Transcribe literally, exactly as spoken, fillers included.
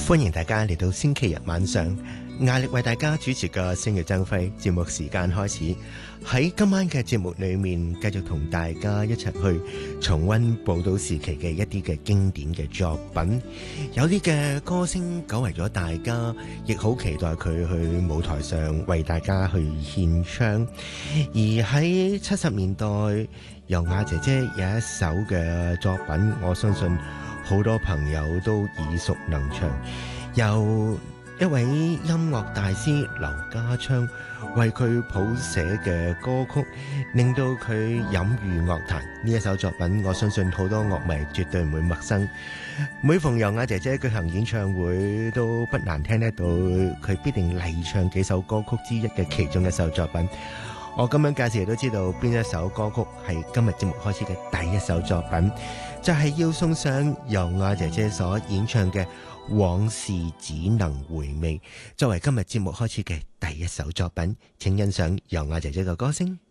歡迎大家嚟到星期日晚上，壓力為大家主持嘅星月爭輝節目時間開始。喺今晚嘅節目裏面，繼續同大家一齊去重溫寶島時期嘅一啲嘅經典嘅作品。有啲嘅歌星久違咗大家，亦好期待佢去舞台上為大家去獻唱。而喺七十年代，尤雅姐姐有一首嘅作品，我相信好多朋友都耳熟能詳，由一位音樂大師劉家昌為佢譜寫嘅歌曲，令到佢飲譽樂壇。呢一首作品，我相信好多樂迷絕對唔會陌生。每逢尤雅姐姐舉行演唱會，都不難聽得到佢必定例唱幾首歌曲之一嘅其中一首作品。我咁樣介紹都知道邊一首歌曲係今日節目開始嘅第一首作品，就係要送上尤雅姐姐所演唱嘅《往事只能回味》，作為今日節目開始嘅第一首作品。請欣賞尤雅姐姐嘅歌聲。